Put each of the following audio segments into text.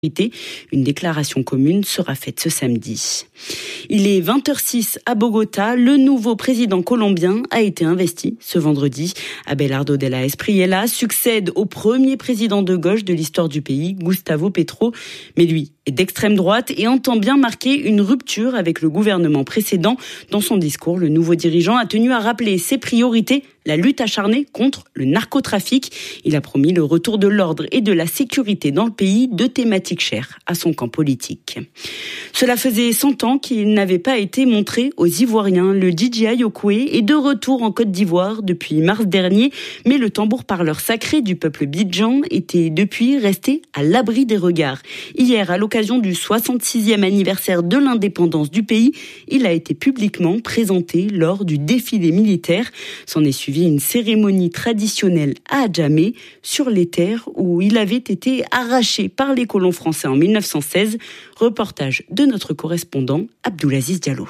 Une déclaration commune sera faite ce samedi. Il est 20h06 à Bogota. Le nouveau président colombien a été investi ce vendredi. Abelardo de la Espriella succède au premier président de gauche de l'histoire du pays, Gustavo Petro. Mais lui est d'extrême droite et entend bien marquer une rupture avec le gouvernement précédent. Dans son discours, le nouveau dirigeant a tenu à rappeler ses priorités, la lutte acharnée contre le narcotrafic. Il a promis le retour de l'ordre et de la sécurité dans le pays, deux thématiques chères à son camp politique. Cela faisait 100 ans qu'il n'avait pas été montré aux Ivoiriens. Le DJ Ayokoué est de retour en Côte d'Ivoire depuis mars dernier, mais le tambour parleur sacré du peuple Bidjan était depuis resté à l'abri des regards. Hier, à l'occasion du 66e anniversaire de l'indépendance du pays, il a été publiquement présenté lors du défilé militaire. S'en est suivi une cérémonie traditionnelle à Adjamé, sur les terres où il avait été arraché par les colons français en 1916. Reportage de notre correspondant Abdoulaziz Diallo.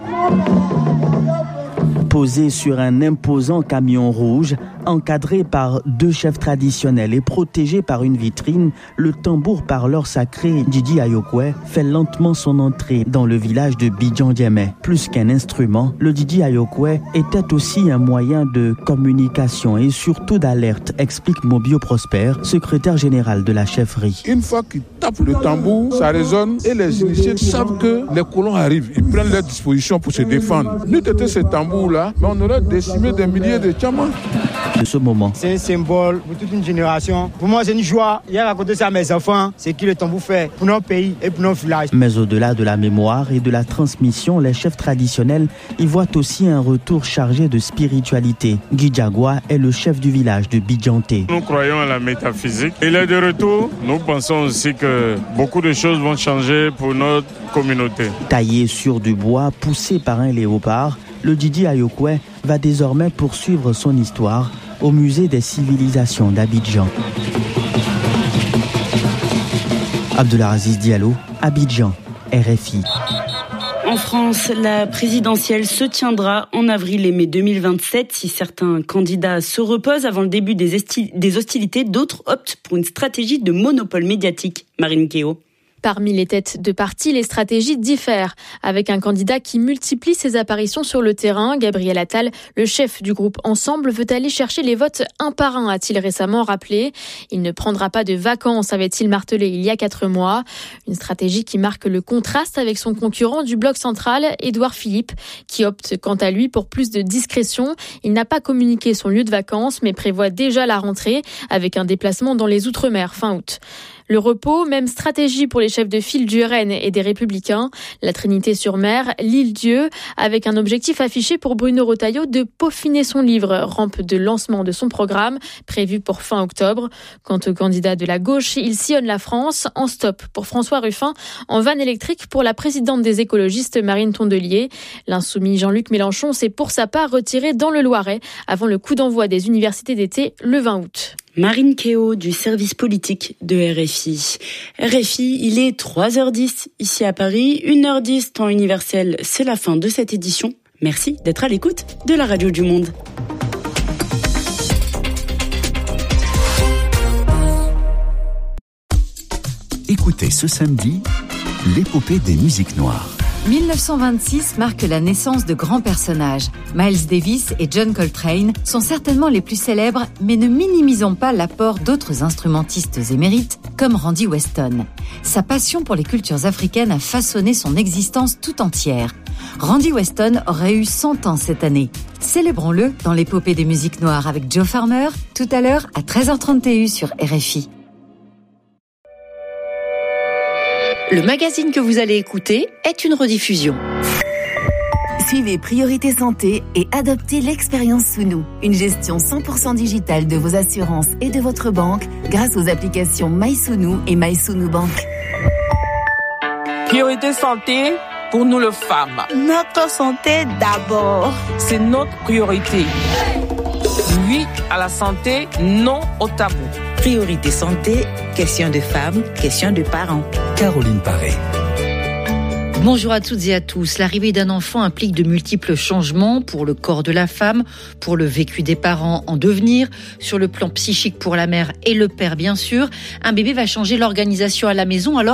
Posé sur un imposant camion rouge, encadré par deux chefs traditionnels et protégé par une vitrine, le tambour parleur sacré Didi Ayokoué fait lentement son entrée dans le village de Bidjan-Diémé. Plus qu'un instrument, le Didi Ayokoué était aussi un moyen de communication et surtout d'alerte, explique Mobio Prosper, secrétaire général de la chefferie. Une fois qu'il tape le tambour, ça résonne et les initiés savent que les colons arrivent. Ils prennent leurs dispositions pour se défendre. N'eût été ce tambour-là, mais on aurait décimé des milliers de tchamans. De ce moment. C'est un symbole pour toute une génération. Pour moi, c'est une joie. Hier, raconter ça à mes enfants, c'est qui le tambour fait pour notre pays et pour notre village. Mais au-delà de la mémoire et de la transmission, les chefs traditionnels y voient aussi un retour chargé de spiritualité. Guy Diagua est le chef du village de Bidjanté. Nous croyons à la métaphysique. Il est de retour. Nous pensons aussi que beaucoup de choses vont changer pour notre communauté. Taillé sur du bois, poussé par un léopard, le Didi Ayokoué va désormais poursuivre son histoire au musée des civilisations d'Abidjan. Abdoulaziz Diallo, Abidjan, RFI. En France, la présidentielle se tiendra en avril et mai 2027. Si certains candidats se reposent avant le début des hostilités, d'autres optent pour une stratégie de monopole médiatique. Marine Kéo. Parmi les têtes de parti, les stratégies diffèrent. Avec un candidat qui multiplie ses apparitions sur le terrain, Gabriel Attal, le chef du groupe Ensemble, veut aller chercher les votes un par un, a-t-il récemment rappelé. Il ne prendra pas de vacances, avait-il martelé il y a 4 mois. Une stratégie qui marque le contraste avec son concurrent du bloc central, Édouard Philippe, qui opte quant à lui pour plus de discrétion. Il n'a pas communiqué son lieu de vacances, mais prévoit déjà la rentrée avec un déplacement dans les Outre-mer fin août. Le repos, même stratégie pour les chefs de file du RN et des Républicains. La Trinité-sur-Mer, l'Île-Dieu, avec un objectif affiché pour Bruno Retailleau de peaufiner son livre, rampe de lancement de son programme, prévu pour fin octobre. Quant au candidat de la gauche, il sillonne la France, en stop pour François Ruffin, en vanne électrique pour la présidente des écologistes Marine Tondelier. L'insoumis Jean-Luc Mélenchon s'est pour sa part retiré dans le Loiret avant le coup d'envoi des universités d'été le 20 août. Marine Kéo du service politique de RFI. RFI, il est 3h10 ici à Paris, 1h10 temps universel, c'est la fin de cette édition. Merci d'être à l'écoute de la radio du monde. Écoutez ce samedi, l'épopée des musiques noires. 1926 marque la naissance de grands personnages. Miles Davis et John Coltrane sont certainement les plus célèbres, mais ne minimisons pas l'apport d'autres instrumentistes émérites, comme Randy Weston. Sa passion pour les cultures africaines a façonné son existence tout entière. Randy Weston aurait eu 100 ans cette année. Célébrons-le dans l'épopée des musiques noires avec Joe Farmer, tout à l'heure à 13h30 TU sur RFI. Le magazine que vous allez écouter est une rediffusion. Suivez Priorité Santé et adoptez l'expérience sous nous. Une gestion 100% digitale de vos assurances et de votre banque grâce aux applications MySounou et MySounou Bank. Priorité Santé pour nous les femmes. Notre santé d'abord. C'est notre priorité. Oui à la santé, non au tabou. Priorité Santé, question de femmes, question de parents. Caroline Paré. Bonjour à toutes et à tous. L'arrivée d'un enfant implique de multiples changements pour le corps de la femme, pour le vécu des parents en devenir, sur le plan psychique pour la mère et le père bien sûr. Un bébé va changer l'organisation à la maison alors